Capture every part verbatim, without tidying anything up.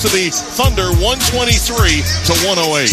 To the Thunder, one twenty-three to one oh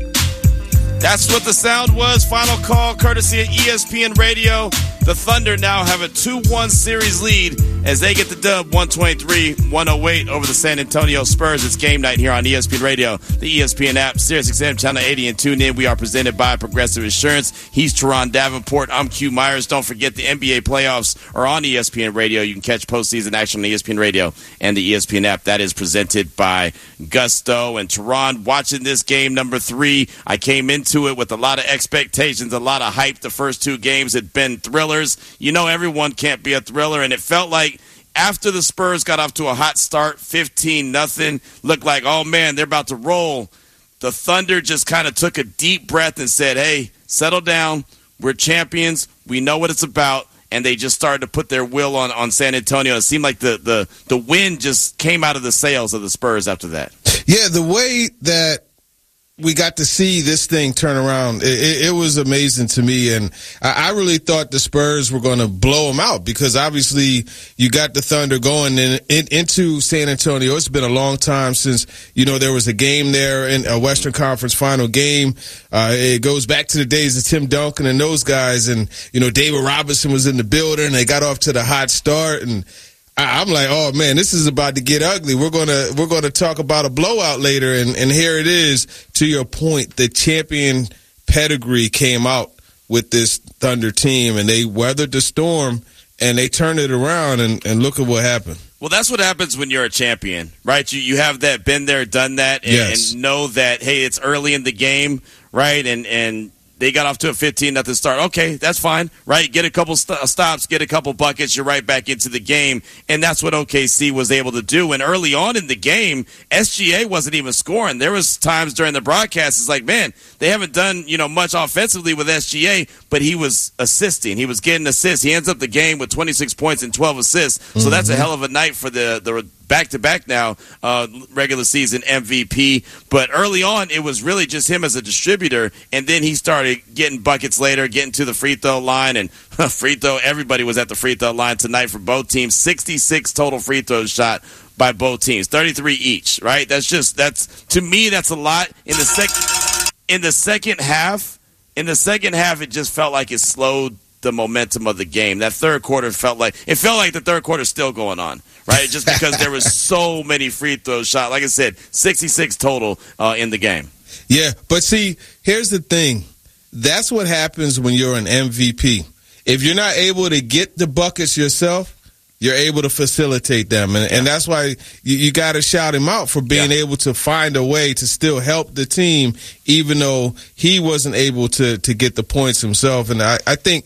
eight. That's what the sound was. Final call courtesy of E S P N Radio. The Thunder now have a two one series lead as they get the dub one twenty-three to one oh eight over the San Antonio Spurs. It's game night here on E S P N Radio, the E S P N app, Sirius X M Channel eighty, and tune in. We are presented by Progressive Insurance. He's Teron Davenport. I'm Q Myers. Don't forget the N B A playoffs are on E S P N Radio. You can catch postseason action on E S P N Radio and the E S P N app. That is presented by Gusto. And Teron, watching this game number three, I came into it with a lot of expectations, a lot of hype. The first two games had been thrillers. You know everyone can't be a thriller, and it felt like after the Spurs got off to a hot start, fifteen nothing, looked like, oh, man, they're about to roll. The Thunder just kind of took a deep breath and said, hey, settle down. We're champions. We know what it's about. And they just started to put their will on, on San Antonio. It seemed like the, the, the wind just came out of the sails of the Spurs after that. Yeah, the way that we got to see this thing turn around, it, it, it was amazing to me. And I, I really thought the Spurs were going to blow them out because obviously you got the Thunder going in, in, into San Antonio. It's been a long time since, you know, there was a game there in a Western Conference final game. Uh, it goes back to the days of Tim Duncan and those guys. And, you know, David Robinson was in the building and they got off to the hot start. And I'm like, oh man, this is about to get ugly. We're gonna we're gonna talk about a blowout later, and, and here it is. To your point, the champion pedigree came out with this Thunder team, and they weathered the storm, and they turned it around, and, and look at what happened. Well, that's what happens when you're a champion, right? You you have that been there, done that, and, yes. and know that hey, it's early in the game, right? And and. They got off to a fifteen nothing start. Okay, that's fine, right? Get a couple st- stops, get a couple buckets, you're right back into the game. And that's what O K C was able to do. And early on in the game, S G A wasn't even scoring. There was times during the broadcast, it's like, man, they haven't done, you know, much offensively with S G A, but he was assisting. He was getting assists. He ends up the game with twenty-six points and twelve assists. So mm-hmm. that's a hell of a night for the the back-to-back now uh, regular season M V P. But early on, it was really just him as a distributor, and then he started getting buckets later, getting to the free throw line, and free throw, everybody was at the free throw line tonight for both teams. sixty-six total free throws shot by both teams, thirty-three each, right? That's just, that's, to me, that's a lot. In the second, in the second half, in the second half, it just felt like it slowed the momentum of the game. That third quarter felt like, it felt like the third quarter is still going on, right? Just because there was so many free throws shot. Like I said, sixty-six total uh, in the game. Yeah, but see, here's the thing. That's what happens when you're an M V P. If you're not able to get the buckets yourself, you're able to facilitate them. And, yeah. and that's why you, you got to shout him out for being yeah. able to find a way to still help the team, even though he wasn't able to, to get the points himself. And I, I think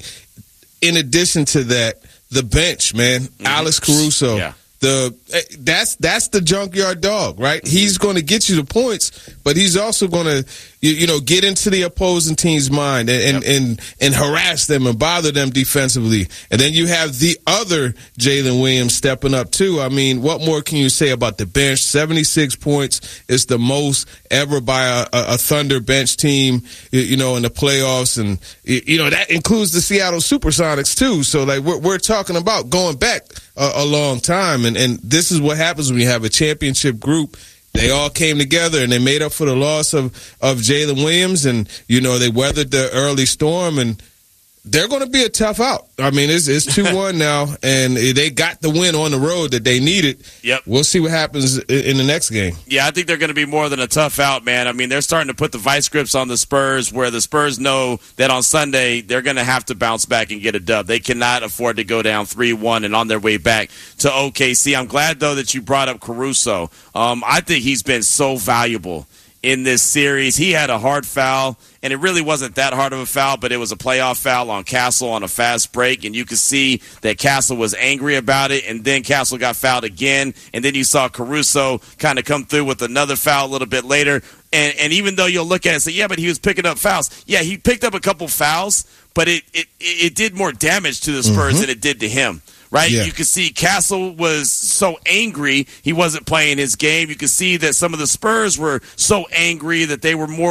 in addition to that, the bench, man, mm-hmm. Alex Caruso. Yeah. The that's that's the junkyard dog, right? He's going to get you the points, but he's also going to, you, you know, get into the opposing team's mind and and, yep. and and harass them and bother them defensively. And then you have the other Jalen Williams stepping up too. I mean, what more can you say about the bench? seventy-six points is the most ever by a, a Thunder bench team, you know, in the playoffs, and you know that includes the Seattle Supersonics too. So like we're we're talking about going back a, a long time, and and this is what happens when you have a championship group. They all came together and they made up for the loss of, of Jalen Williams, and, you know, they weathered the early storm, and they're going to be a tough out. I mean, it's it's two one now, and they got the win on the road that they needed. Yep. We'll see what happens in the next game. Yeah, I think they're going to be more than a tough out, man. I mean, they're starting to put the vice grips on the Spurs, where the Spurs know that on Sunday they're going to have to bounce back and get a dub. They cannot afford to go down three one and on their way back to O K C. I'm glad, though, that you brought up Caruso. Um, I think he's been so valuable in this series. He had a hard foul, and it really wasn't that hard of a foul, but it was a playoff foul on Castle on a fast break, and you could see that Castle was angry about it, and then Castle got fouled again, and then you saw Caruso kind of come through with another foul a little bit later, and, and even though you'll look at it and say, yeah, but he was picking up fouls. Yeah, he picked up a couple fouls, but it, it, it did more damage to the Spurs mm-hmm. than it did to him. Right? Yeah. You could see Castle was so angry he wasn't playing his game. You could see that some of the Spurs were so angry that they were more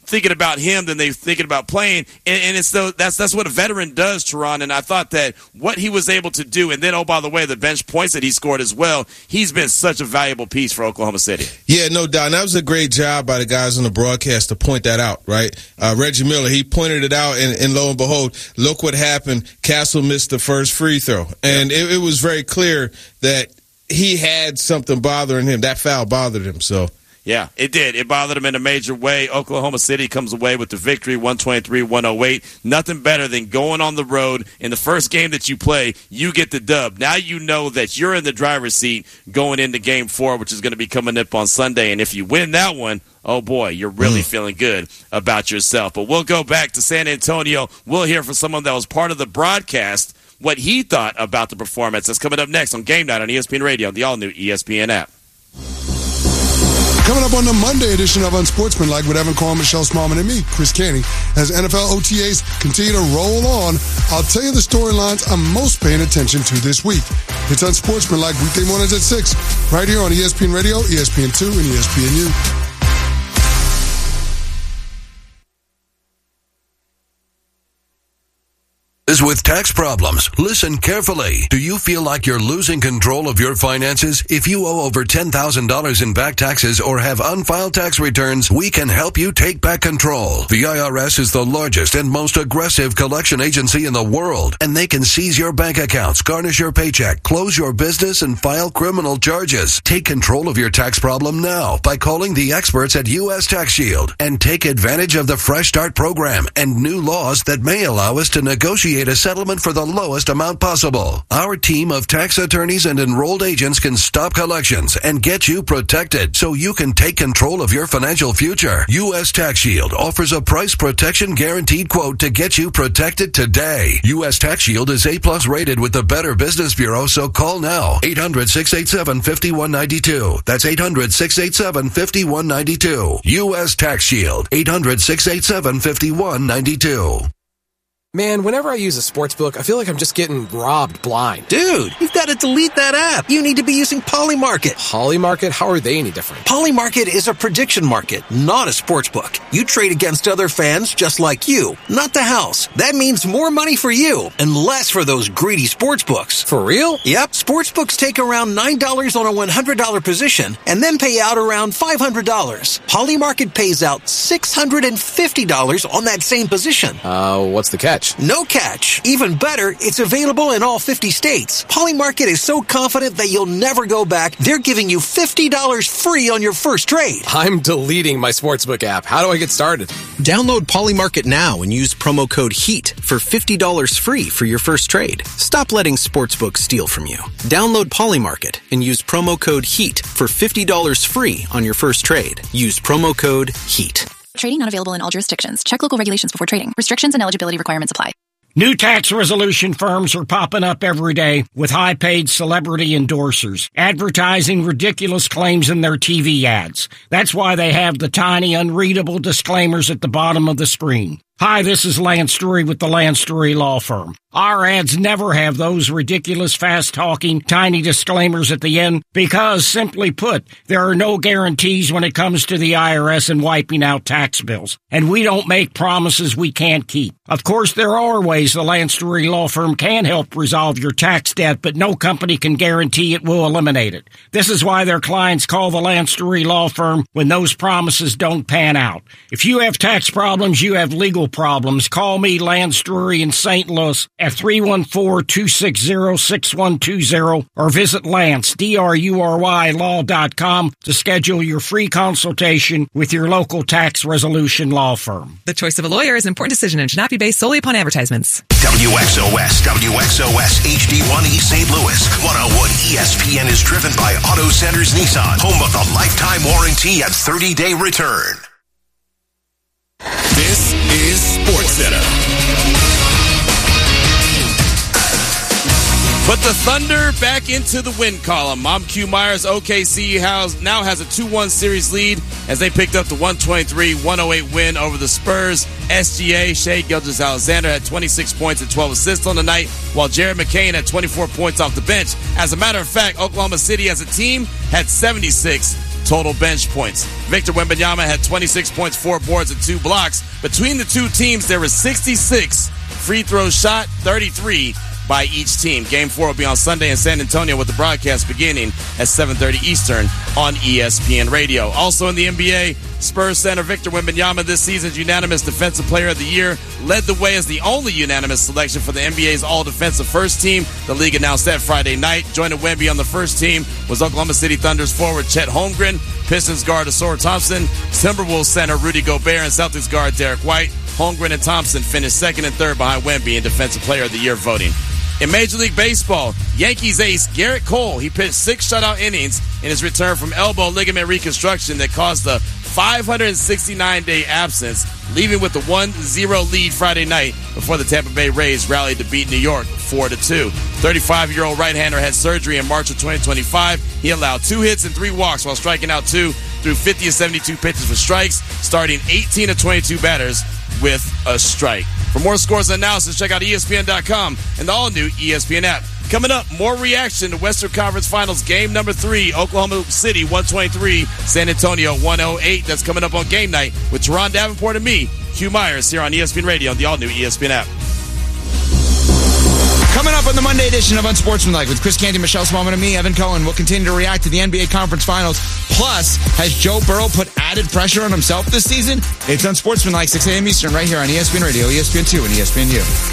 thinking about him than they're thinking about playing. And, and it's the, that's that's what a veteran does, Teron. And I thought that what he was able to do, and then, oh, by the way, the bench points that he scored as well, he's been such a valuable piece for Oklahoma City. Yeah, no doubt. And that was a great job by the guys on the broadcast to point that out, right? Uh, Reggie Miller, he pointed it out, and, and lo and behold, look what happened. Castle missed the first free throw. And it, it was very clear that he had something bothering him. That foul bothered him, so. Yeah, it did. It bothered him in a major way. Oklahoma City comes away with the victory, one twenty-three one oh eight. Nothing better than going on the road. In the first game that you play, you get the dub. Now you know that you're in the driver's seat going into game four, which is going to be coming up on Sunday. And if you win that one, oh, boy, you're really mm. feeling good about yourself. But we'll go back to San Antonio. We'll hear from someone that was part of the broadcast what he thought about the performance. That's coming up next on Game Night on E S P N Radio, the all-new E S P N app. Coming up on the Monday edition of Unsportsmanlike with Evan Cohen, Michelle Smallman, and me, Chris Canty, as N F L O T As continue to roll on, I'll tell you the storylines I'm most paying attention to this week. It's Unsportsmanlike weekday mornings at six, right here on E S P N Radio, E S P N two, and E S P N U. With tax problems, listen carefully. Do you feel like you're losing control of your finances? If you owe over ten thousand dollars in back taxes or have unfiled tax returns, we can help you take back control. The I R S is the largest and most aggressive collection agency in the world, and they can seize your bank accounts, garnish your paycheck, close your business, and file criminal charges. Take control of your tax problem now by calling the experts at U S Tax Shield and take advantage of the Fresh Start program and new laws that may allow us to negotiate a settlement for the lowest amount possible. Our team of tax attorneys and enrolled agents can stop collections and get you protected so you can take control of your financial future. U S Tax Shield offers a price protection guaranteed quote to get you protected today. U S Tax Shield is A-plus rated with the Better Business Bureau, so call now. eight hundred, six eight seven, five one nine two. That's eight hundred, six eight seven, five one nine two. U S Tax Shield. eight hundred, six eight seven, five one nine two. Man, whenever I use a sportsbook, I feel like I'm just getting robbed blind. Dude, you've got to delete that app. You need to be using Polymarket. Polymarket? How are they any different? Polymarket is a prediction market, not a sportsbook. You trade against other fans just like you, not the house. That means more money for you and less for those greedy sportsbooks. For real? Yep. Sportsbooks take around nine dollars on a one hundred dollars position and then pay out around five hundred dollars. Polymarket pays out six hundred fifty dollars on that same position. Uh, what's the catch? No catch. Even better, it's available in all fifty states. Polymarket is so confident that you'll never go back, they're giving you fifty dollars free on your first trade. I'm deleting my sportsbook app. How do I get started? Download Polymarket now and use promo code HEAT for fifty dollars free for your first trade. Stop letting sportsbooks steal from you. Download Polymarket and use promo code HEAT for fifty dollars free on your first trade. Use promo code HEAT. Trading not available in all jurisdictions. Check local regulations before trading. Restrictions and eligibility requirements apply. New tax resolution firms are popping up every day with high-paid celebrity endorsers, advertising ridiculous claims in their T V ads. That's why they have the tiny, unreadable disclaimers at the bottom of the screen. Hi, this is Lance Drury with the Lance Drury Law Firm. Our ads never have those ridiculous, fast-talking, tiny disclaimers at the end because, simply put, there are no guarantees when it comes to the I R S and wiping out tax bills. And we don't make promises we can't keep. Of course, there are ways the Lance Drury Law Firm can help resolve your tax debt, but no company can guarantee it will eliminate it. This is why their clients call the Lance Drury Law Firm when those promises don't pan out. If you have tax problems, you have legal problems, call me, Lance Drury in Saint Louis, at three one four, two six zero, six one two zero or visit Lance, D R U R Y, law dot com to schedule your free consultation with your local tax resolution law firm. The choice of a lawyer is an important decision and should not be based solely upon advertisements. W X O S, W X O S, H D one E Saint Louis. one oh one E S P N is driven by Auto Centers Nissan, home of the lifetime warranty and thirty-day return. This is SportsCenter. Put the Thunder back into the win column. I'm Q Myers. O K C has, now has a two one series lead as they picked up the one twenty-three one oh eight win over the Spurs. S G A, Shai Gilgeous-Alexander, had twenty-six points and twelve assists on the night, while Jared McCain had twenty-four points off the bench. As a matter of fact, Oklahoma City as a team had seventy-six total bench points. Victor Wembanyama had twenty-six points, four boards, and two blocks. Between the two teams, there was sixty-six free throws shot, thirty-three by each team. Game four will be on Sunday in San Antonio with the broadcast beginning at seven thirty Eastern on E S P N Radio. Also in the N B A, Spurs center Victor Wembanyama, this season's unanimous Defensive Player of the Year, led the way as the only unanimous selection for the N B A's All-Defensive First Team. The league announced that Friday night. Joining Wemby on the first team was Oklahoma City Thunder's forward Chet Holmgren, Pistons guard Asor Thompson, Timberwolves center Rudy Gobert, and Celtics guard Derek White. Holmgren and Thompson finished second and third behind Wemby in Defensive Player of the Year voting. In Major League Baseball, Yankees ace Garrett Cole, he pitched six shutout innings in his return from elbow ligament reconstruction that caused a five hundred sixty-nine day absence, leaving with the one zero lead Friday night before the Tampa Bay Rays rallied to beat New York four to two. thirty-five-year-old right-hander had surgery in March of twenty twenty-five. He allowed two hits and three walks while striking out two through fifty of seventy-two pitches for strikes, starting eighteen of twenty-two batters with a strike. For more scores and analysis, check out E S P N dot com and the all-new E S P N app. Coming up, more reaction to Western Conference Finals game number three, Oklahoma City one twenty-three, San Antonio one oh eight. That's coming up on game night with Teron Davenport and me, Hugh Myers, here on E S P N Radio and the all-new E S P N app. Coming up on the Monday edition of Unsportsmanlike with Chris Canty, Michelle Smallman, and me, Evan Cohen, we'll continue to react to the N B A Conference Finals. Plus, has Joe Burrow put added pressure on himself this season? It's Unsportsmanlike, six a.m. Eastern, right here on E S P N Radio, E S P N two, and E S P N U.